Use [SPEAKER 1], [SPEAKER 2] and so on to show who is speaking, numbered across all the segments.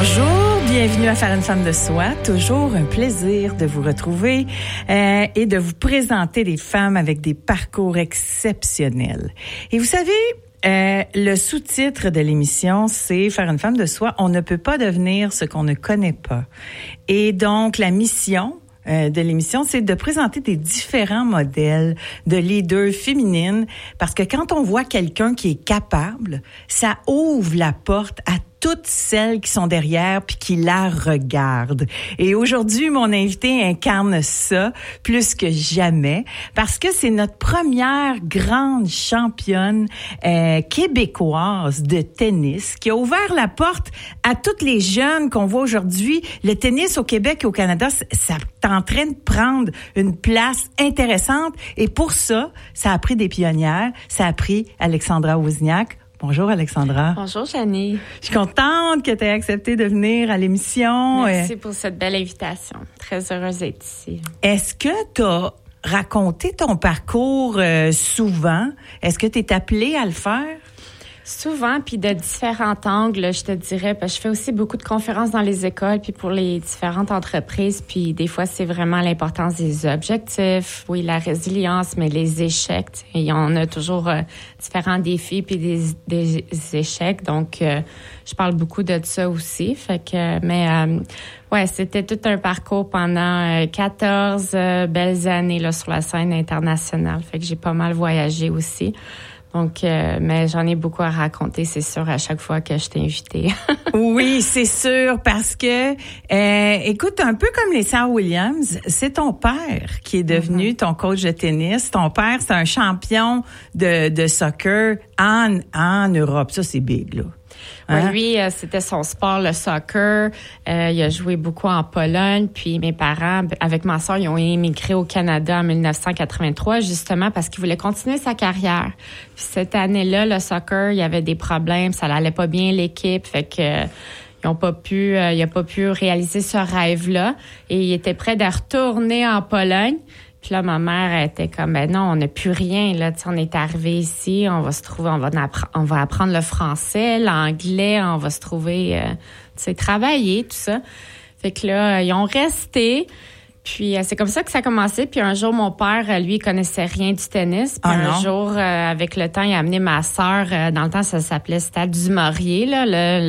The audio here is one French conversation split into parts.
[SPEAKER 1] Bonjour, bienvenue à Faire une femme de soi. Toujours un plaisir de vous retrouver et de vous présenter des femmes avec des parcours exceptionnels. Et vous savez, le sous-titre de l'émission, c'est Faire une femme de soi. On ne peut pas devenir ce qu'on ne connaît pas. Et donc, la mission de l'émission, c'est de présenter des différents modèles de leaders féminines, parce que quand on voit quelqu'un qui est capable, ça ouvre la porte à toutes celles qui sont derrière puis qui la regardent. Et aujourd'hui, mon invité incarne ça plus que jamais, parce que c'est notre première grande championne québécoise de tennis qui a ouvert la porte à toutes les jeunes qu'on voit aujourd'hui. Le tennis au Québec et au Canada, ça est en train de prendre une place intéressante. Et pour ça, ça a pris des pionnières. Ça a pris Alexandra Wozniak. Bonjour Alexandra.
[SPEAKER 2] Bonjour Janie.
[SPEAKER 1] Je suis contente que tu aies accepté de venir à l'émission.
[SPEAKER 2] Merci pour cette belle invitation. Très heureuse d'être ici.
[SPEAKER 1] Est-ce que tu as raconté ton parcours souvent? Est-ce que tu es appelée à le faire?
[SPEAKER 2] Souvent, puis de différents angles, je te dirais, parce que je fais aussi beaucoup de conférences dans les écoles, puis pour les différentes entreprises, puis des fois, c'est vraiment l'importance des objectifs, oui, la résilience, mais les échecs, et on a toujours différents défis puis des échecs, donc je parle beaucoup de ça aussi, fait que, ouais, c'était tout un parcours pendant 14 belles années là sur la scène internationale, fait que j'ai pas mal voyagé aussi. Donc, mais j'en ai beaucoup à raconter, c'est sûr, à chaque fois que je t'ai invitée.
[SPEAKER 1] Oui, c'est sûr, parce que, écoute, un peu comme les sœurs Williams, c'est ton père qui est devenu ton coach de tennis. Ton père, c'est un champion de soccer en Europe. Ça, c'est big, là.
[SPEAKER 2] Oui, lui, c'était son sport, le soccer. Il a joué beaucoup en Pologne. Puis mes parents, avec ma sœur, ils ont émigré au Canada en 1983, justement parce qu'ils voulaient continuer sa carrière. Puis cette année-là, le soccer, il y avait des problèmes, ça n'allait pas bien l'équipe, fait que il a pas pu réaliser ce rêve-là. Et il était prêt de retourner en Pologne. Puis là, ma mère était comme, ben non, on n'a plus rien, là. Tu sais, on est arrivé ici, on va se trouver, on va apprendre le français, l'anglais, on va se trouver, tu sais, travailler, tout ça. Fait que là, ils ont resté. Puis c'est comme ça que ça a commencé. Puis un jour, mon père, lui, il connaissait rien du tennis. Puis un jour, avec le temps, il a amené ma sœur. Dans le temps, ça s'appelait Stade du Maurier, là,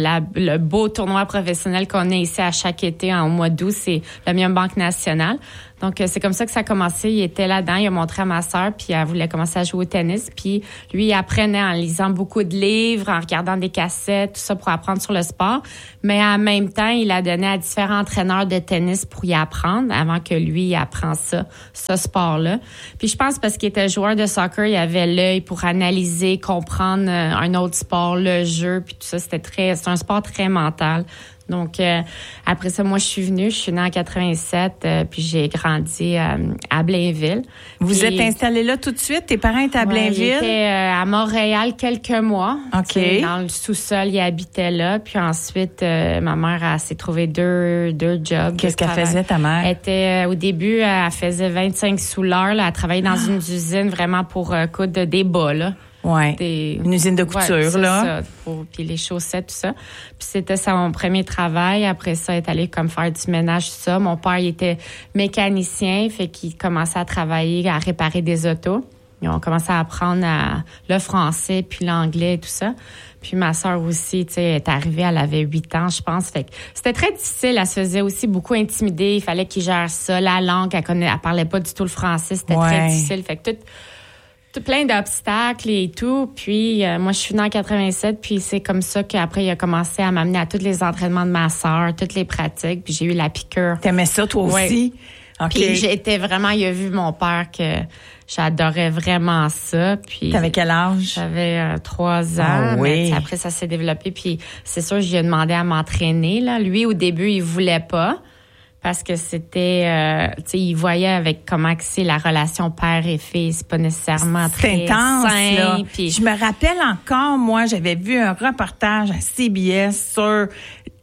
[SPEAKER 2] le beau tournoi professionnel qu'on a ici à chaque été en mois d'août. C'est la Mium Banque Nationale. Donc, c'est comme ça que ça a commencé. Il était là-dedans, il a montré à ma sœur, puis elle voulait commencer à jouer au tennis. Puis lui, il apprenait en lisant beaucoup de livres, en regardant des cassettes, tout ça pour apprendre sur le sport. Mais en même temps, il a donné à différents entraîneurs de tennis pour y apprendre avant que lui, il apprend ce sport-là. Puis je pense parce qu'il était joueur de soccer, il avait l'œil pour analyser, comprendre un autre sport, le jeu, puis tout ça. C'est un sport très mental. Donc, après ça, moi, je suis née en 87, puis j'ai grandi à Blainville.
[SPEAKER 1] Vous êtes installée là tout de suite? Tes parents étaient à Blainville?
[SPEAKER 2] J'étais à Montréal quelques mois.
[SPEAKER 1] OK.
[SPEAKER 2] Dans le sous-sol, ils habitaient là. Puis ensuite, ma mère s'est trouvé deux jobs.
[SPEAKER 1] Qu'est-ce qu'elle faisait, ta mère?
[SPEAKER 2] Elle était, au début, elle faisait 25 sous l'heure. Là. Elle travaillait dans une usine vraiment pour coudre des bas, là.
[SPEAKER 1] Ouais. Une usine de couture, là.
[SPEAKER 2] Puis les chaussettes, tout ça. Puis c'était mon premier travail. Après ça, elle est allée comme faire du ménage, tout ça. Mon père, il était mécanicien, fait qu'il commençait à travailler, à réparer des autos. Ils ont commencé à apprendre le français, puis l'anglais et tout ça. Puis ma sœur aussi, tu sais, est arrivée, elle avait 8 ans, je pense. Fait que c'était très difficile. Elle se faisait aussi beaucoup intimider. Il fallait qu'il gère ça. La langue, elle parlait pas du tout le français. C'était très difficile. Fait que tout plein d'obstacles et tout. Puis moi, je suis née en 87, puis c'est comme ça qu'après, il a commencé à m'amener à tous les entraînements de ma sœur, toutes les pratiques, puis j'ai eu la piqûre.
[SPEAKER 1] T'aimais ça, toi aussi?
[SPEAKER 2] OK. Puis j'étais vraiment, il a vu mon père que j'adorais vraiment ça. Puis
[SPEAKER 1] t'avais quel âge?
[SPEAKER 2] J'avais 3 ans. Mais après, ça s'est développé, puis c'est sûr, je lui ai demandé à m'entraîner, là. Lui, au début, il voulait pas. Parce que c'était, tu sais, il voyait avec comment que c'est la relation père et fille, c'est pas nécessairement très
[SPEAKER 1] intense,
[SPEAKER 2] sain.
[SPEAKER 1] Là.
[SPEAKER 2] Puis
[SPEAKER 1] je me rappelle encore, moi, j'avais vu un reportage à CBS sur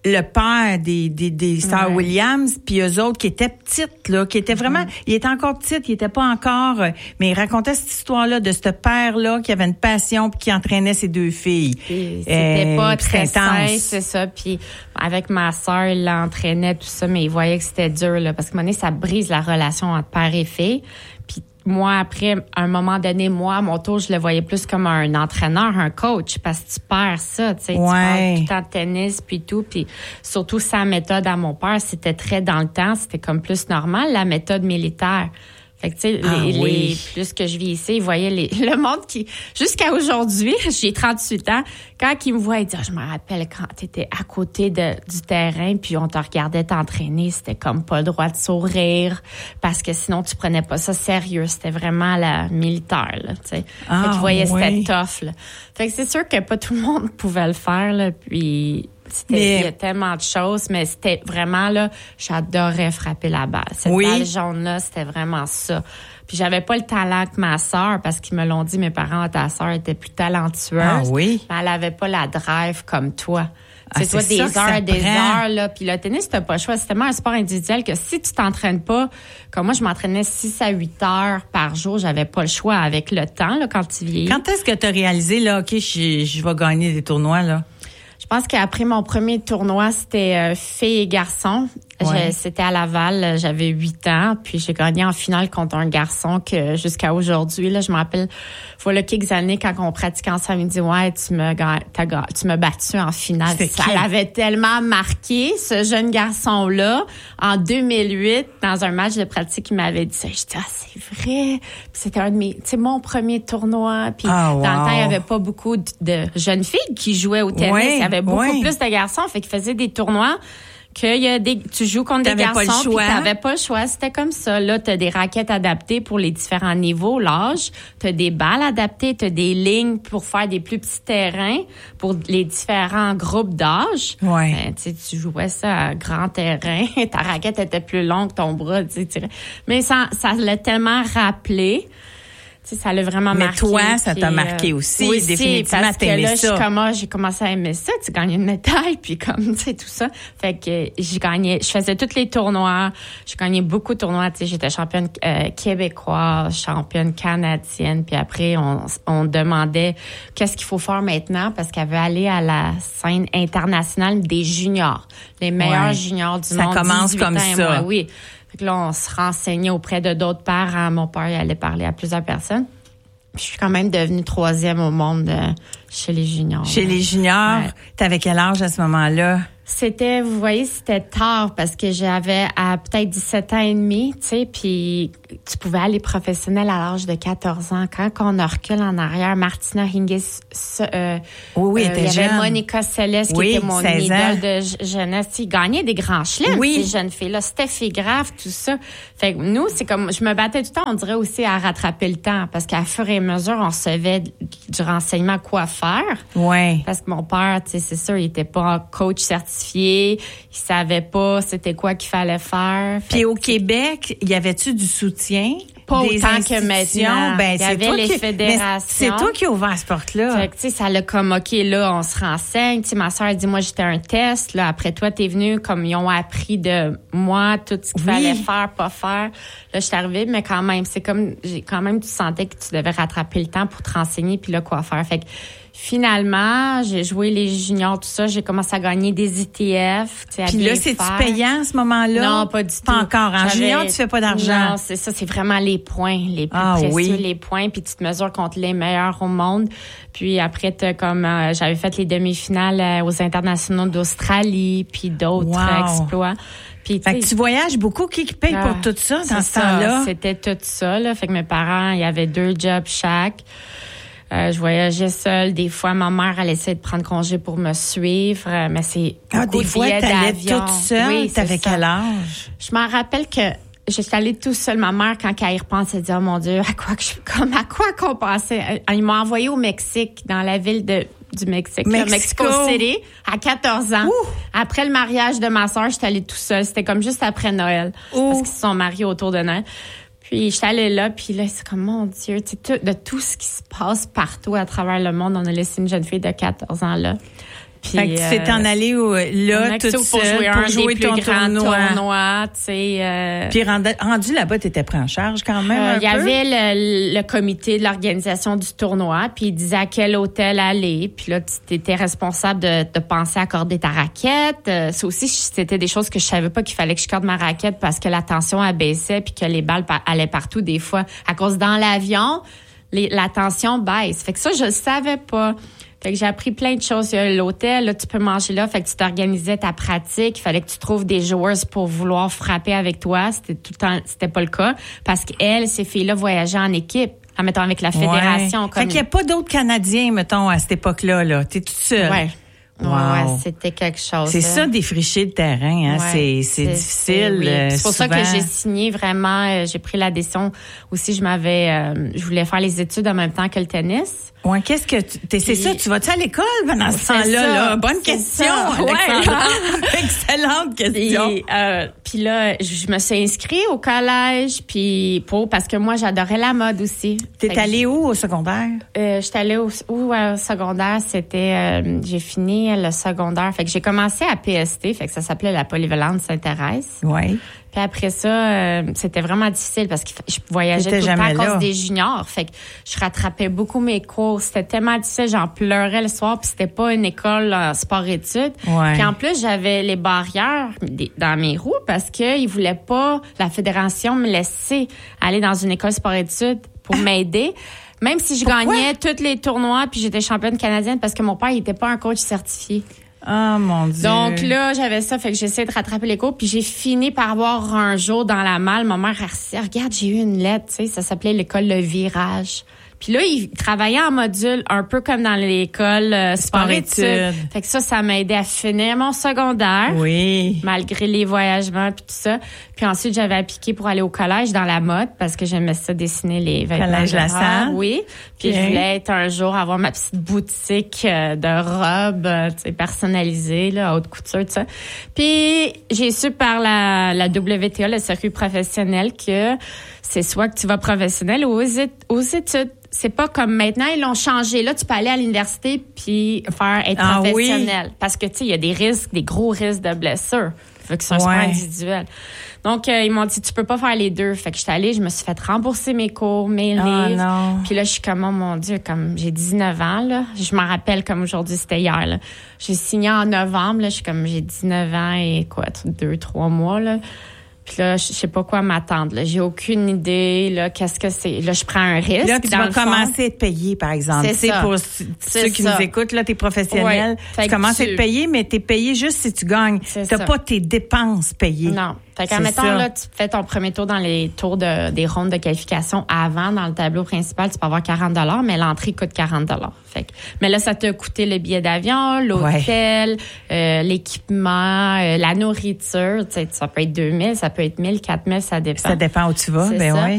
[SPEAKER 1] le père des sœurs Williams, puis eux autres qui étaient petites, là, qui étaient vraiment, ils étaient encore petites, ils étaient pas encore, mais ils racontaient cette histoire-là de ce père-là qui avait une passion puis qui entraînait ses 2 filles.
[SPEAKER 2] C'était pas très
[SPEAKER 1] intense.
[SPEAKER 2] sain, c'est ça. Puis avec ma sœur, il l'entraînait, tout ça, mais il voyait que c'était dur, là, parce que à un moment donné, ça brise la relation entre père et fille. Puis moi, après, à un moment donné, à mon tour, je le voyais plus comme un entraîneur, un coach, parce que tu perds ça, tu sais. Tu perds tout le temps de tennis, puis tout. Puis surtout, sa méthode à mon père, c'était très dans le temps. C'était comme plus normal, la méthode militaire. Fait que, tu sais, plus que je vis ici, ils voyaient le monde qui, jusqu'à aujourd'hui, j'ai 38 ans, quand ils me voient, ils disent, je me rappelle quand t'étais à côté du terrain, puis on te regardait t'entraîner, c'était comme pas le droit de sourire, parce que sinon tu prenais pas ça sérieux. C'était vraiment la militaire, là, tu sais. Fait qu'ils voyaient c'était tough, là. Fait que c'est sûr que pas tout le monde pouvait le faire, là, puis il y a tellement de choses, mais c'était vraiment, là, j'adorais frapper la balle. Cette balle jaune-là, c'était vraiment ça. Puis j'avais pas le talent que ma sœur, parce qu'ils me l'ont dit, mes parents, ta sœur était plus talentueuse.
[SPEAKER 1] Ah oui?
[SPEAKER 2] Mais elle avait pas la drive comme toi. C'est toi
[SPEAKER 1] des
[SPEAKER 2] heures, là. Puis le tennis, t'as pas le choix. C'est tellement un sport individuel que si tu t'entraînes pas, comme moi, je m'entraînais 6 à 8 heures par jour, j'avais pas le choix avec le temps, là, quand tu vieillis.
[SPEAKER 1] Quand est-ce que t'as réalisé, là, OK, je vais gagner des tournois, là?
[SPEAKER 2] Je pense qu'après mon premier tournoi, c'était filles et garçons. C'était à Laval, j'avais 8 ans, puis j'ai gagné en finale contre un garçon que jusqu'à aujourd'hui, là, je me rappelle, voilà quelques années quand on pratiquait ensemble, il me dit tu m'as battu en finale. Ça l'avait tellement marqué, ce jeune garçon-là, en 2008, dans un match de pratique, il m'avait dit ça. Je dis c'est vrai. Puis c'était un de mes, tu sais, mon premier tournoi. Puis dans le temps, il y avait pas beaucoup de jeunes filles qui jouaient au tennis. Il y avait beaucoup plus de garçons, fait qu'ils faisaient des tournois. Tu joues contre des garçons, puis t'avais pas le choix. C'était comme ça. Là, t'as des raquettes adaptées pour les différents niveaux, l'âge. T'as des balles adaptées, t'as des lignes pour faire des plus petits terrains pour les différents groupes d'âge. Ben, tu jouais ça à grand terrain. Ta raquette était plus longue que ton bras, tu sais. Mais ça l'a tellement rappelé. Tu sais, ça l'a vraiment marqué.
[SPEAKER 1] Mais toi, ça t'a marqué aussi, définitivement.
[SPEAKER 2] Parce que là, j'ai commencé à aimer ça. Tu gagnais une médaille, puis comme, tu sais, tout ça. Fait que je faisais tous les tournois. Je gagnais beaucoup de tournois. Tu sais, j'étais championne québécoise, championne canadienne. Puis après, on demandait qu'est-ce qu'il faut faire maintenant, parce qu'elle veut aller à la scène internationale des juniors. Les meilleurs juniors du monde.
[SPEAKER 1] Ça commence comme ça.
[SPEAKER 2] Oui. Là, on se renseignait auprès de d'autres parents. Mon père, il allait parler à plusieurs personnes. Puis, je suis quand même devenue 3e au monde chez les juniors.
[SPEAKER 1] Chez les juniors? Ouais. T'avais quel âge à ce moment-là?
[SPEAKER 2] C'était tard parce que j'avais à peut-être 17 ans et demi, tu sais, puis tu pouvais aller professionnel à l'âge de 14 ans. Quand on recule en arrière, Martina Hingis, il y avait Monica Seles qui était mon idole de jeunesse. Ils gagnaient des grands chelems, ces jeunes filles-là. Steffi Graf, tout ça. Fait que nous, c'est comme, je me battais tout le temps, on dirait aussi à rattraper le temps parce qu'à fur et à mesure, on recevait du renseignement quoi faire.
[SPEAKER 1] Oui.
[SPEAKER 2] Parce que mon père, tu sais, c'est sûr, il était pas coach certifié. Il savait pas c'était quoi qu'il fallait faire.
[SPEAKER 1] Puis au Québec, y avait-tu du soutien?
[SPEAKER 2] Pas autant que maintenant.
[SPEAKER 1] Ben,
[SPEAKER 2] il y avait les fédérations.
[SPEAKER 1] C'est toi qui as ouvert ce porte-là.
[SPEAKER 2] Fait que, tu sais, ça l'a comme, OK, là, on se renseigne. Tu sais, ma soeur dit, moi, j'étais un test. Là, après toi, t'es venue, comme ils ont appris de moi, tout ce qu'il fallait faire, pas faire. Là, je suis arrivée, mais quand même, c'est comme, tu sentais que tu devais rattraper le temps pour te renseigner, puis là, quoi faire. Fait que, finalement, j'ai joué les juniors, tout ça. J'ai commencé à gagner des ETF.
[SPEAKER 1] Puis là, c'est-tu payant à ce moment-là?
[SPEAKER 2] Non, pas du tout.
[SPEAKER 1] Pas encore. En junior, tu fais pas d'argent.
[SPEAKER 2] Non, c'est ça. C'est vraiment les points, les plus précieux, les points. Puis tu te mesures contre les meilleurs au monde. Puis après, j'avais fait les demi-finales aux internationaux d'Australie, puis d'autres exploits. Puis,
[SPEAKER 1] fait que tu voyages beaucoup. Qui paye pour tout ça dans ce temps-là?
[SPEAKER 2] C'était tout ça, là. Fait que mes parents, il y avait 2 jobs chaque. Je voyageais seule. Des fois, ma mère, elle essayait de prendre congé pour me suivre, mais c'est beaucoup
[SPEAKER 1] des fois, t'allais toute seule. Oui, t'avais quel âge?
[SPEAKER 2] Je m'en rappelle que j'étais allée toute seule. Ma mère, quand elle y repense, elle dit, oh mon Dieu, à quoi qu'on pensait? Ils m'ont envoyée au Mexique, dans la ville du Mexique, Mexico City, à 14 ans. Après le mariage de ma soeur, j'étais allée toute seule. C'était comme juste après Noël. Parce qu'ils se sont mariés autour de Noël. Puis j'étais allée là, puis là, c'est comme, mon Dieu, tu sais, de tout ce qui se passe partout à travers le monde, on a laissé une jeune fille de 14 ans là. Puis,
[SPEAKER 1] fait que tu t'es en allé là, toute seule, pour jouer ton tournoi.
[SPEAKER 2] Tu sais.
[SPEAKER 1] Puis rendu là-bas, t'étais pris en charge quand même.
[SPEAKER 2] Il y avait le comité de l'organisation du tournoi, puis il disait à quel hôtel aller. Puis là, tu étais responsable de penser à accorder ta raquette. Ça aussi, c'était des choses que je savais pas qu'il fallait que je corde ma raquette parce que la tension abaissait puis que les balles allaient partout des fois. À cause dans l'avion, la tension baisse. Fait que ça, je le savais pas. Fait que j'ai appris plein de choses. L'hôtel, là, tu peux manger là. Fait que tu t'organisais ta pratique. Il fallait que tu trouves des joueurs pour vouloir frapper avec toi. C'était pas le cas. Parce qu'elles, ces filles-là, voyageaient en équipe. Mettons, avec la fédération.
[SPEAKER 1] Fait qu'il n'y a pas d'autres Canadiens, mettons, à cette époque-là, là. T'es toute seule.
[SPEAKER 2] Ouais.
[SPEAKER 1] Wow.
[SPEAKER 2] Ouais, c'était quelque chose.
[SPEAKER 1] C'est ça, défricher le terrain, hein. C'est difficile.
[SPEAKER 2] C'est pour ça que j'ai signé vraiment. J'ai pris la décision aussi. Je voulais faire les études en même temps que le tennis.
[SPEAKER 1] Ouais, qu'est-ce que c'est ça, tu vas-tu à l'école pendant ce temps-là, là? Bonne question, Excellente question.
[SPEAKER 2] Puis là, je me suis inscrite au collège, parce que moi, j'adorais la mode aussi.
[SPEAKER 1] T'es allée où au secondaire?
[SPEAKER 2] J'étais allée au secondaire, j'ai fini le secondaire. Fait que j'ai commencé à PST, fait que ça s'appelait la Polyvalente Sainte-Thérèse.
[SPEAKER 1] Ouais.
[SPEAKER 2] Puis après ça, c'était vraiment difficile parce que je voyageais tout le temps à cause des juniors. Fait que je rattrapais beaucoup mes cours. C'était tellement difficile, j'en pleurais le soir. Puis c'était pas une école sport-études.
[SPEAKER 1] Ouais.
[SPEAKER 2] Puis en plus, j'avais les barrières dans mes roues parce qu'ils voulaient pas, la fédération, me laisser aller dans une école sport-études pour m'aider. Même si je gagnais tous les tournois puis j'étais championne canadienne parce que mon père, il était pas un coach certifié.
[SPEAKER 1] Ah, mon Dieu.
[SPEAKER 2] Donc là, j'avais ça, fait que j'essayais de rattraper les cours, puis j'ai fini par avoir un jour dans la malle, ma mère a dit, regarde, j'ai eu une lettre, tu sais, ça s'appelait l'école Le Virage. Puis là, il travaillait en module, un peu comme dans l'école sport-études. Fait que ça m'a aidé à finir mon secondaire.
[SPEAKER 1] Oui.
[SPEAKER 2] Malgré les voyagements puis tout ça. Puis ensuite, j'avais appliqué pour aller au collège dans la mode parce que j'aimais ça dessiner les vêtements.
[SPEAKER 1] Collège La Salle.
[SPEAKER 2] Oui. Puis je voulais être un jour avoir ma petite boutique de robes, tu sais, personnalisée, là, haute couture, tout ça. Puis j'ai su par la WTA, le circuit professionnel, que c'est soit que tu vas professionnel ou aux études. C'est pas comme maintenant, ils l'ont changé. Là, tu peux aller à l'université puis être professionnel. Oui. Parce que, tu sais, il y a des gros risques de blessures. Fait que c'est un sport individuel. Donc, ils m'ont dit, tu peux pas faire les deux. Fait que j'étais allée, je me suis fait rembourser mes cours, mes livres.
[SPEAKER 1] Non.
[SPEAKER 2] Puis là, je suis comme, oh mon Dieu, comme j'ai 19 ans, là. Je m'en rappelle comme aujourd'hui, c'était hier, là. J'ai signé en novembre, là. Je suis comme, j'ai 19 ans et 2-3 mois, là. Puis là, je sais pas quoi m'attendre. Là. J'ai aucune idée. Là, qu'est-ce que c'est? Là, je prends un risque.
[SPEAKER 1] Là, tu vas commencer à être payé, par exemple.
[SPEAKER 2] C'est ça.
[SPEAKER 1] Pour ceux qui nous écoutent, là, t'es professionnel.
[SPEAKER 2] Ouais.
[SPEAKER 1] Tu commences à être payé, mais t'es payé juste si tu gagnes. T'as pas tes dépenses payées.
[SPEAKER 2] Non. Fait qu'en mettant, là, tu fais ton premier tour dans les tours des rondes de qualification avant, dans le tableau principal, tu peux avoir 40 $, mais l'entrée coûte 40 $. Fait que, mais là, ça t'a coûté le billet d'avion, l'hôtel, l'équipement, la nourriture. Tu sais, ça peut être 2000, ça peut être 1000, 4000, ça dépend.
[SPEAKER 1] Ça dépend où tu vas, oui.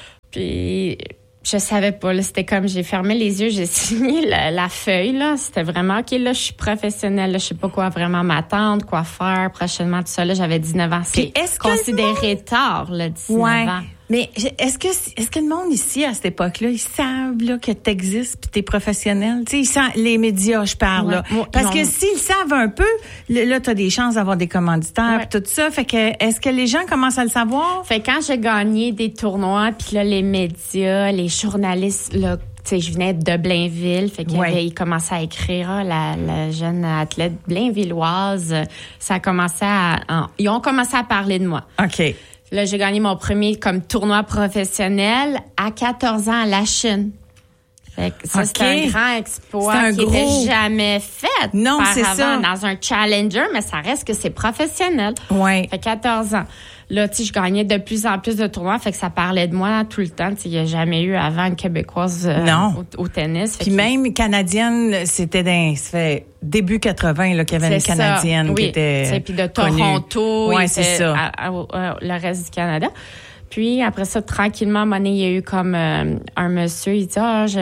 [SPEAKER 2] Puis, je savais pas, là, c'était comme, j'ai fermé les yeux, j'ai signé la feuille, là. C'était vraiment, OK, là, je suis professionnelle, là, je sais pas quoi vraiment m'attendre, quoi faire prochainement, tout ça, là, j'avais 19 ans. C'est considéré tard, là, 19 ans.
[SPEAKER 1] Mais est-ce que le monde ici, à cette époque-là, ils savent là, que tu existes puis tu es professionnel? Tu sais, les médias, je parle. Là. Parce que s'ils savent un peu, là, tu as des chances d'avoir des commanditaires tout ça. Fait que est-ce que les gens commencent à le savoir?
[SPEAKER 2] Fait que quand j'ai gagné des tournois, puis là, les médias, les journalistes, là, tu sais, je venais de Blainville, fait qu'ils commençaient à écrire, la jeune athlète blainvilloise, ça a commencé ils ont commencé à parler de moi.
[SPEAKER 1] OK.
[SPEAKER 2] Là, j'ai gagné mon premier comme tournoi professionnel à 14 ans à la Chine. Fait que ça, c'est un grand exploit qui n'était jamais fait.
[SPEAKER 1] Non, c'est ça.
[SPEAKER 2] Dans un challenger, mais ça reste que c'est professionnel.
[SPEAKER 1] Ouais.
[SPEAKER 2] Fait 14 ans. Là, tu sais, je gagnais de plus en plus de tournois, fait que ça parlait de moi tout le temps. Tu sais, il n'y a jamais eu avant une Québécoise au tennis.
[SPEAKER 1] Puis même canadienne, ça fait début 80 là, qu'il y avait une Canadienne qui était
[SPEAKER 2] puis de Toronto,
[SPEAKER 1] c'est ça.
[SPEAKER 2] Le reste du Canada. Puis après ça, tranquillement, à un moment donné, il y a eu comme un monsieur, il dit,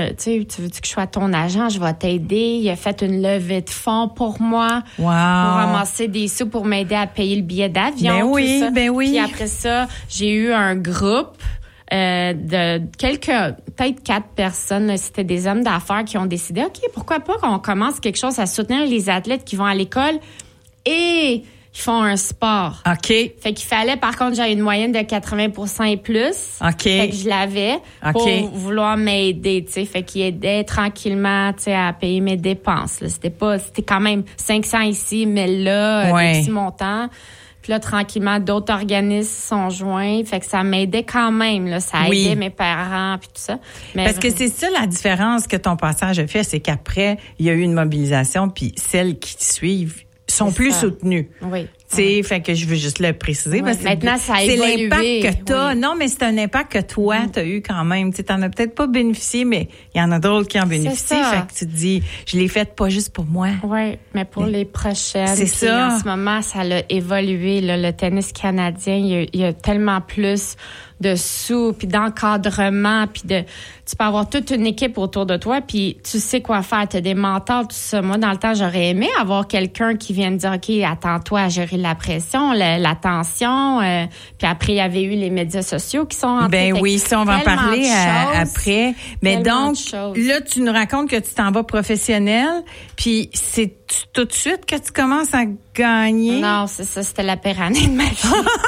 [SPEAKER 2] tu veux que je sois ton agent, je vais t'aider. Il a fait une levée de fonds pour moi, pour ramasser des sous pour m'aider à payer le billet d'avion.
[SPEAKER 1] Ben oui.
[SPEAKER 2] Puis après ça, j'ai eu un groupe de peut-être 4 personnes, là, c'était des hommes d'affaires qui ont décidé, OK, pourquoi pas qu'on commence quelque chose à soutenir les athlètes qui vont à l'école et qui font un sport.
[SPEAKER 1] OK.
[SPEAKER 2] Fait qu'il fallait, par contre, j'ai une moyenne de 80% et plus.
[SPEAKER 1] OK.
[SPEAKER 2] Fait que je l'avais pour vouloir m'aider, tu sais. Fait qu'il aidait tranquillement, tu sais, à payer mes dépenses, là. C'était quand même 500 ici, mais là, des petits montants. Puis là, tranquillement, d'autres organismes sont joints. Fait que ça m'aidait quand même, là. Ça aidait mes parents puis tout ça. Mais
[SPEAKER 1] parce que c'est ça la différence que ton passage a fait, c'est qu'après, il y a eu une mobilisation puis celles qui suivent sont plus soutenues.
[SPEAKER 2] Oui.
[SPEAKER 1] Tu sais, fait que je veux juste le préciser parce que
[SPEAKER 2] maintenant ça a évolué.
[SPEAKER 1] C'est l'impact que t'as. Non, mais c'est un impact que toi t'as eu quand même. Tu t'en as peut-être pas bénéficié, mais il y en a d'autres qui en bénéficient. Fait que tu te dis, je l'ai faite pas juste pour moi.
[SPEAKER 2] Oui, mais pour les prochaines.
[SPEAKER 1] C'est ça.
[SPEAKER 2] En ce moment, ça a évolué. Là, le tennis canadien, il y a tellement plus de sous, puis d'encadrement, puis tu peux avoir toute une équipe autour de toi, puis tu sais quoi faire, tu as des mentors, tout ça. Moi, dans le temps, j'aurais aimé avoir quelqu'un qui vienne dire, OK, attends-toi à gérer la pression, la tension, puis après, il y avait eu les médias sociaux qui sont entrés.
[SPEAKER 1] Ben oui, ça, on va en parler après. Mais donc, là, tu nous racontes que tu t'en vas professionnel, puis c'est tout de suite que tu commences à gagner?
[SPEAKER 2] Non, c'est ça, c'était la pire année de ma vie.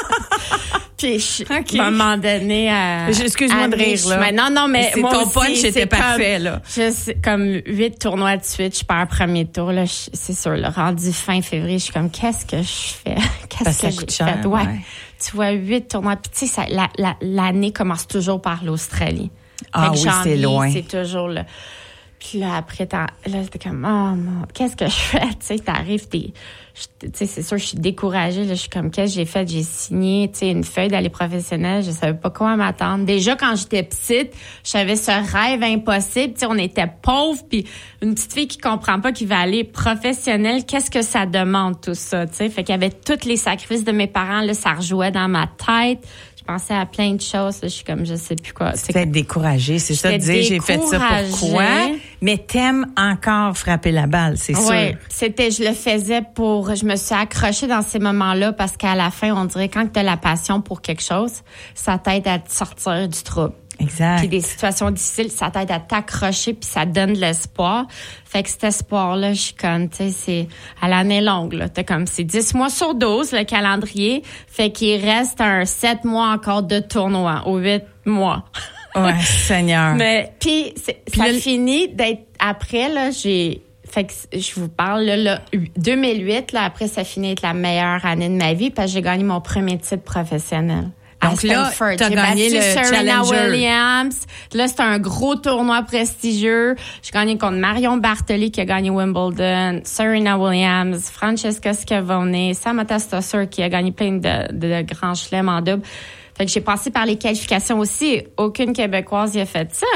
[SPEAKER 2] Puis, à un moment donné,
[SPEAKER 1] excuse-moi de rire, là.
[SPEAKER 2] Non, mais
[SPEAKER 1] c'est
[SPEAKER 2] moi
[SPEAKER 1] ton
[SPEAKER 2] aussi,
[SPEAKER 1] punch était parfait, là.
[SPEAKER 2] Comme 8 tournois de suite, je perds premier tour, là. C'est sûr, là, rendu fin février, je suis comme, qu'est-ce que je fais? Qu'est-ce que j'ai fait? Ouais. Tu vois, 8 tournois. Puis, tu sais, l'année commence toujours par l'Australie.
[SPEAKER 1] Ah oui, c'est loin.
[SPEAKER 2] C'est toujours là. Puis là, après, là, c'était comme, oh, mon, qu'est-ce que je fais? Tu sais, t'arrives, tu sais, c'est sûr, je suis découragée, là. Je suis comme, qu'est-ce que j'ai fait? J'ai signé, tu sais, une feuille d'aller professionnelle. Je savais pas quoi m'attendre. Déjà, quand j'étais petite, j'avais ce rêve impossible. Tu sais, on était pauvres, puis une petite fille qui comprend pas qu'il va aller professionnelle. Qu'est-ce que ça demande, tout ça, tu sais? Fait qu'il y avait tous les sacrifices de mes parents, là, ça rejouait dans ma tête. Je pensais à plein de choses. Là, je suis comme, je sais plus quoi.
[SPEAKER 1] C'est peut-être découragée, c'est ça de dire, j'ai fait ça pourquoi? Mais t'aimes encore frapper la balle, c'est sûr.
[SPEAKER 2] Oui, je le faisais je me suis accrochée dans ces moments-là parce qu'à la fin, on dirait quand tu as la passion pour quelque chose, ça t'aide à te sortir du trouble.
[SPEAKER 1] Exact.
[SPEAKER 2] Puis des situations difficiles, ça t'aide à t'accrocher puis ça donne de l'espoir. Fait que cet espoir-là, je suis comme, tu sais, c'est à l'année longue, là. T'es comme, c'est 10 mois sur 12, le calendrier. Fait qu'il reste 7 mois encore de tournoi, ou 8 mois.
[SPEAKER 1] Ouais, Seigneur.
[SPEAKER 2] Mais, puis ça finit d'être, après, là, fait que je vous parle, là 2008, là, après, ça finit d'être la meilleure année de ma vie parce que j'ai gagné mon premier titre professionnel.
[SPEAKER 1] Donc là, t'as gagné le
[SPEAKER 2] Serena
[SPEAKER 1] Challenger.
[SPEAKER 2] Williams. Là, c'était un gros tournoi prestigieux. J'ai gagné contre Marion Bartoli qui a gagné Wimbledon, Serena Williams, Francesca Schiavone, Samantha Stosur qui a gagné plein de grands chelems en double. Fait que j'ai passé par les qualifications aussi. Aucune Québécoise y a fait ça.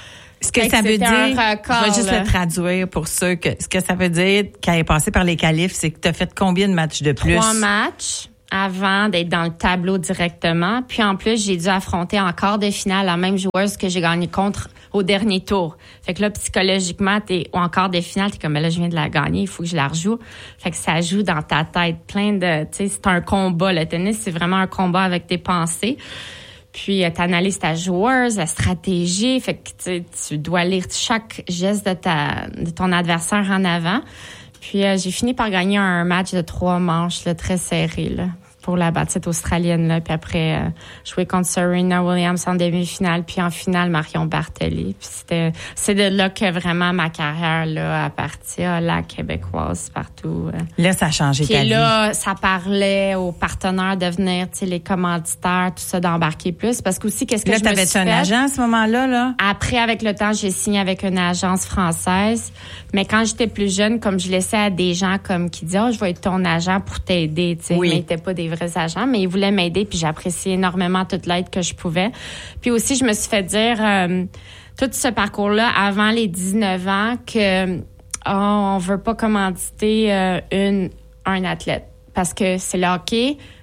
[SPEAKER 1] Ce que ça veut dire, je vais juste le traduire pour ceux ce que ça veut dire qu'elle est passée par les qualifs, c'est que t'as fait combien de matchs de plus?
[SPEAKER 2] 3 matchs. Avant d'être dans le tableau directement. Puis en plus, j'ai dû affronter en quart de finale la même joueuse que j'ai gagné contre au dernier tour. Fait que là, psychologiquement, en quart de finale, t'es comme, là, je viens de la gagner, il faut que je la rejoue. Fait que ça joue dans ta tête plein de, tu sais, c'est un combat. Le tennis, c'est vraiment un combat avec tes pensées. Puis, t'analyses ta joueuse, la stratégie. Fait que tu dois lire chaque geste de ton adversaire en avant. Puis j'ai fini par gagner un match de 3 manches là, très serré là, pour la bâtisse australienne. Là. Puis après, jouer contre Serena Williams en demi-finale, puis en finale, Marion Bartoli. Puis c'est de là que vraiment ma carrière là, a parti, la québécoise partout.
[SPEAKER 1] Là, ça a changé ta vie.
[SPEAKER 2] Puis là, ça parlait aux partenaires de venir, tu sais, les commanditaires, tout ça, d'embarquer plus. Parce qu'aussi, qu'est-ce que
[SPEAKER 1] là,
[SPEAKER 2] je me suis
[SPEAKER 1] fait? Là, t'avais-tu un agent à ce moment-là, là?
[SPEAKER 2] Après, avec le temps, j'ai signé avec une agence française. Mais quand j'étais plus jeune, comme je laissais à des gens comme qui disaient, je vais être ton agent pour t'aider, tu sais.
[SPEAKER 1] Oui.
[SPEAKER 2] Mais ils n'étaient pas des vrais agents, mais ils voulaient m'aider, puis j'appréciais énormément toute l'aide que je pouvais. Puis aussi, je me suis fait dire tout ce parcours-là avant les 19 ans que on veut pas commanditer un athlète parce que c'est le hockey,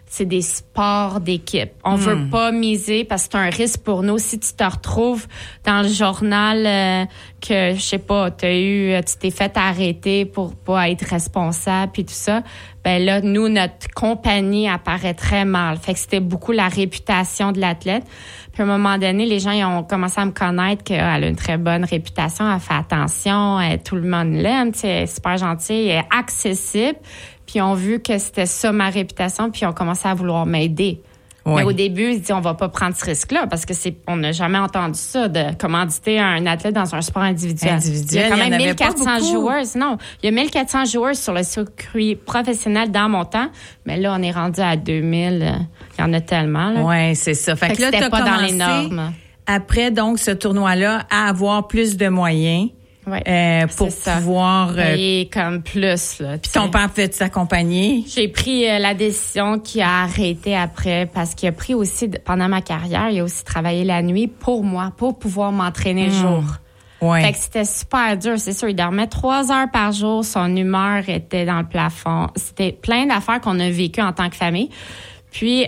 [SPEAKER 2] c'est des sports d'équipe. On veut pas miser parce que c'est un risque pour nous. Si tu te retrouves dans le journal que, je sais pas, tu t'es fait arrêter pour pas être responsable puis tout ça, ben là, nous, notre compagnie apparaît très mal. Fait que c'était beaucoup la réputation de l'athlète. Puis à un moment donné, les gens ils ont commencé à me connaître qu'elle a une très bonne réputation, elle fait attention, tout le monde l'aime, elle est super gentille, elle est accessible. Puis ils ont vu que c'était ça ma réputation, puis ils ont commencé à vouloir m'aider. Oui. Mais au début, ils disaient on va pas prendre ce risque-là parce que on n'a jamais entendu ça de commanditer un athlète dans un sport individuel. Il y a quand même 1400 joueurs. Non, il y a 1400 joueurs sur le circuit professionnel dans mon temps, mais là on est rendu à 2000. Il y en a tellement.
[SPEAKER 1] Oui, c'est ça. Fait que là,
[SPEAKER 2] c'était pas
[SPEAKER 1] commencé,
[SPEAKER 2] dans les normes.
[SPEAKER 1] Après donc ce tournoi-là, à avoir plus de moyens.
[SPEAKER 2] Ouais,
[SPEAKER 1] pour pouvoir
[SPEAKER 2] payer comme plus là.
[SPEAKER 1] Puis ton père pouvait t'accompagner?
[SPEAKER 2] J'ai pris la décision qui a arrêté après parce qu'il a pris aussi pendant ma carrière, il a aussi travaillé la nuit pour moi, pour pouvoir m'entraîner le jour. Ouais. Fait que c'était super dur, c'est sûr. Il dormait 3 heures par jour, son humeur était dans le plafond. C'était plein d'affaires qu'on a vécues en tant que famille. Puis,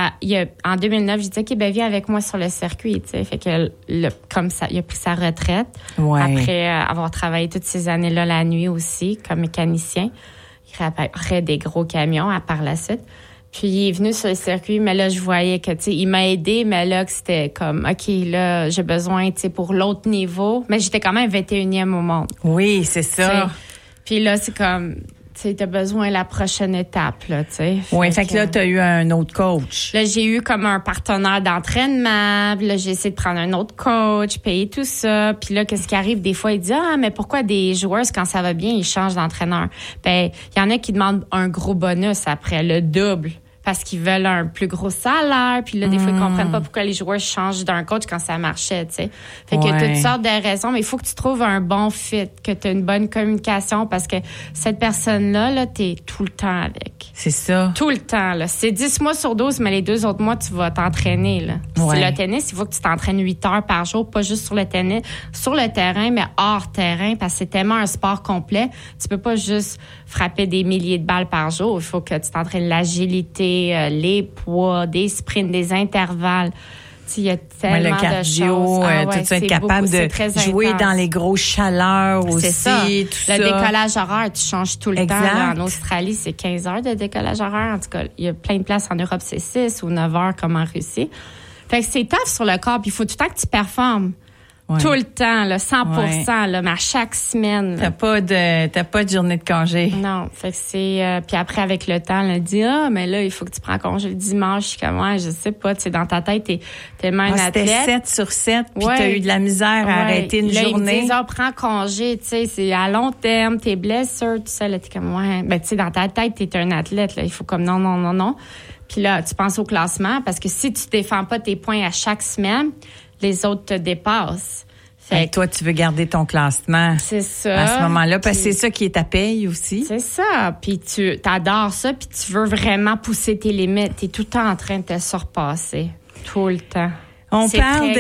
[SPEAKER 2] en 2009, j'ai dit, OK, ben viens avec moi sur le circuit, tu sais. Fait que, comme ça, il a pris sa retraite. Ouais. Après avoir travaillé toutes ces années-là la nuit aussi, comme mécanicien. Il réparait des gros camions par la suite. Puis, il est venu sur le circuit, mais là, je voyais que, tu sais, il m'a aidé, mais là, que c'était comme, OK, là, j'ai besoin, tu sais, pour l'autre niveau. Mais j'étais quand même 21e au monde.
[SPEAKER 1] Oui, c'est ça. T'sais.
[SPEAKER 2] Puis là, c'est comme... Tu as besoin de la prochaine étape, là, tu sais.
[SPEAKER 1] Oui, fait que là, tu as eu un autre coach.
[SPEAKER 2] Là, j'ai eu comme un partenaire d'entraînement. Là, j'ai essayé de prendre un autre coach, payer tout ça. Puis là, qu'est-ce qui arrive? Des fois, ils disent, mais pourquoi des joueurs, quand ça va bien, ils changent d'entraîneur? Ben, il y en a qui demandent un gros bonus après, le double. Parce qu'ils veulent un plus gros salaire. Puis là, des fois, ils comprennent pas pourquoi les joueurs changent d'un coach quand ça marchait, tu sais. Fait que toutes sortes de raisons, mais il faut que tu trouves un bon fit, que tu aies une bonne communication parce que cette personne-là, là, t'es tout le temps avec.
[SPEAKER 1] C'est ça.
[SPEAKER 2] Tout le temps, là. C'est 10 mois sur 12, mais les 2 autres mois, tu vas t'entraîner, là. Ouais. C'est le tennis, il faut que tu t'entraînes 8 heures par jour, pas juste sur le tennis, sur le terrain, mais hors terrain, parce que c'est tellement un sport complet. Tu peux pas juste frapper des milliers de balles par jour. Il faut que tu t'entraînes l'agilité, les poids, des sprints, des intervalles. Il y a tellement
[SPEAKER 1] le cardio,
[SPEAKER 2] de choses.
[SPEAKER 1] tout ça, être capable de jouer intense. Dans les grosses chaleurs aussi.
[SPEAKER 2] C'est ça.
[SPEAKER 1] Tout
[SPEAKER 2] le décollage horaire, tu changes tout le temps. Là, en Australie, c'est 15 heures de décollage horaire. En tout cas, il y a plein de places en Europe, c'est 6 ou 9 heures comme en Russie. Fait que c'est tough sur le corps, puis il faut tout le temps que tu performes. Ouais. Tout le temps, là, 100%, là, mais à chaque semaine.
[SPEAKER 1] T'as pas de journée de congé.
[SPEAKER 2] Non, fait que c'est puis après avec le temps, on dit mais là il faut que tu prends congé le dimanche, je suis comme je sais pas, tu sais dans ta tête t'es tellement un athlète.
[SPEAKER 1] C'était 7 sur 7 puis t'as eu de la misère à arrêter une journée.
[SPEAKER 2] Ils me disent prends congé, tu sais, c'est à long terme, t'es blessé, tout ça là, t'es comme ben tu sais dans ta tête t'es un athlète là, il faut comme non. Puis là tu penses au classement parce que si tu défends pas tes points à chaque semaine, les autres te dépassent.
[SPEAKER 1] Fait toi, tu veux garder ton classement.
[SPEAKER 2] C'est ça.
[SPEAKER 1] À ce moment-là, parce que c'est ça qui est ta paye aussi.
[SPEAKER 2] C'est ça. Puis tu adores ça, puis tu veux vraiment pousser tes limites. T'es tout le temps en train de te surpasser. Tout le temps.
[SPEAKER 1] On parle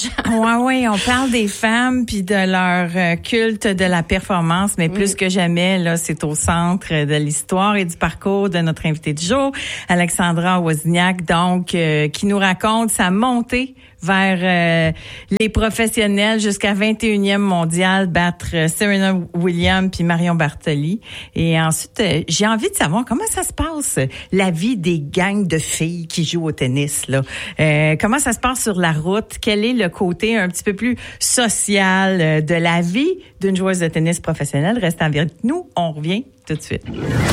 [SPEAKER 1] on parle des femmes puis de leur culte de la performance, mais plus que jamais là, c'est au centre de l'histoire et du parcours de notre invitée du jour, Alexandra Wozniak, donc qui nous raconte sa montée vers les professionnels jusqu'à 21e mondial, battre Serena Williams puis Marion Bartoli. Et ensuite, j'ai envie de savoir comment ça se passe, la vie des gangs de filles qui jouent au tennis, là. Comment ça se passe sur la route? Quel est le côté un petit peu plus social de la vie d'une joueuse de tennis professionnelle? Reste avec nous, on revient tout de suite.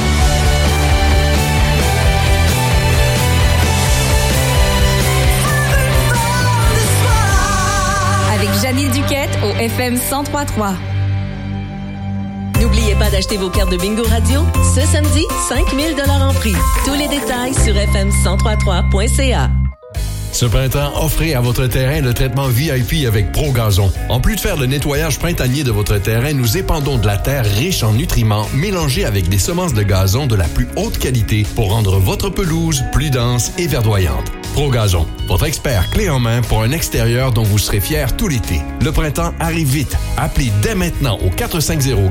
[SPEAKER 3] Avec Janine Duquette au FM 103.3. N'oubliez pas d'acheter vos cartes de Bingo Radio. Ce samedi, 5 000 $ en prix. Tous les détails sur fm1033.ca.
[SPEAKER 4] Ce printemps, offrez à votre terrain le traitement VIP avec ProGazon. En plus de faire le nettoyage printanier de votre terrain, nous épandons de la terre riche en nutriments mélangée avec des semences de gazon de la plus haute qualité pour rendre votre pelouse plus dense et verdoyante. ProGazon, votre expert clé en main pour un extérieur dont vous serez fiers tout l'été. Le printemps arrive vite. Appelez dès maintenant au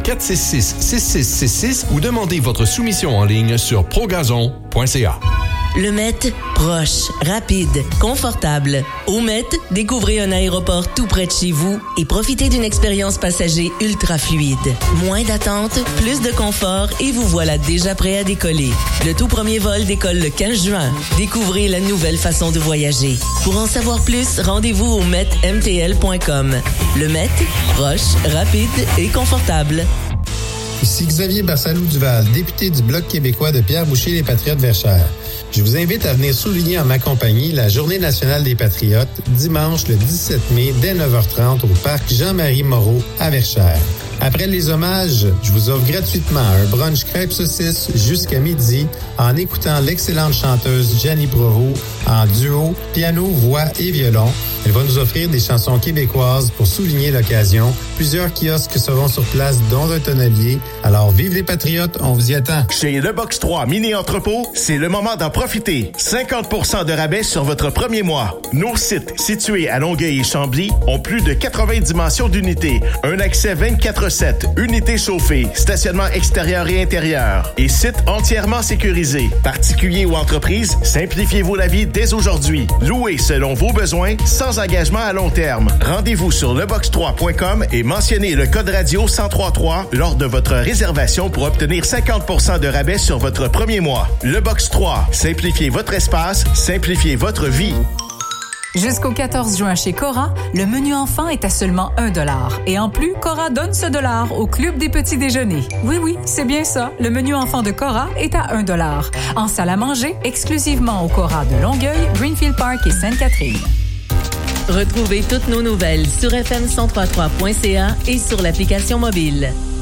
[SPEAKER 4] 450-466-6666 ou demandez votre soumission en ligne sur progazon.ca.
[SPEAKER 3] Le Met, proche, rapide, confortable. Au Met, découvrez un aéroport tout près de chez vous et profitez d'une expérience passager ultra fluide. Moins d'attente, plus de confort et vous voilà déjà prêt à décoller. Le tout premier vol décolle le 15 juin. Découvrez la nouvelle façon de voyager. Pour en savoir plus, rendez-vous au metmtl.com. Le Met, proche, rapide et confortable.
[SPEAKER 5] Ici Xavier Barsalou-Duval, député du Bloc québécois de Pierre Boucher, les Patriotes Verchères. Je vous invite à venir souligner en ma compagnie la Journée nationale des Patriotes, dimanche le 17 mai, dès 9h30, au parc Jean-Marie Moreau à Verchères. Après les hommages, je vous offre gratuitement un brunch crêpes saucisses jusqu'à midi en écoutant l'excellente chanteuse Gianni Provost en duo, piano, voix et violon. Elle va nous offrir des chansons québécoises pour souligner l'occasion. Plusieurs kiosques seront sur place, dont un tonnelier. Alors, vive les Patriotes, on vous y attend.
[SPEAKER 6] Chez Le Box 3 Mini Entrepôt, c'est le moment d'en profiter. 50% de rabais sur votre premier mois. Nos sites, situés à Longueuil et Chambly, ont plus de 80 dimensions d'unités. Un accès 24/7, unités chauffées, stationnement extérieur et intérieur. Et site entièrement sécurisé. Particuliers ou entreprises, simplifiez-vous la vie dès aujourd'hui. Louez selon vos besoins, sans engagement à long terme. Rendez-vous sur lebox3.com et mentionnez le code radio 1033 lors de votre réservation pour obtenir 50% de rabais sur votre premier mois. Le Box 3, simplifiez votre espace, simplifiez votre vie.
[SPEAKER 7] Jusqu'au 14 juin chez Cora, le menu enfant est à seulement 1 $. Et en plus, Cora donne ce $, au Club des petits déjeuners. Oui, c'est bien ça. Le menu enfant de Cora est à 1 $. En salle à manger, exclusivement au Cora de Longueuil, Greenfield Park et Sainte-Catherine.
[SPEAKER 3] Retrouvez toutes nos nouvelles sur fm1033.ca et sur l'application mobile.